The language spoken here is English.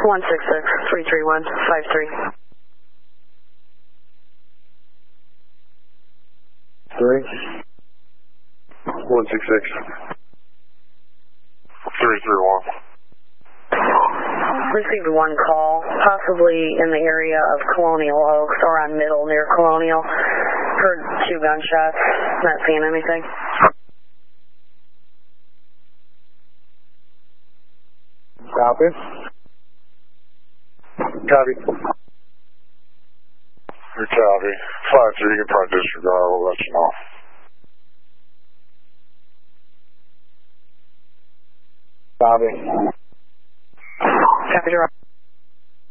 166-331-53. 3. 166. 331. Received one call, possibly in the area of Colonial Oaks or on Middle near Colonial. Heard 2 gunshots. Not seeing anything. Copy. Copy. Your copy. 5-3, you can probably disregard, we'll let you know. Copy. Copy,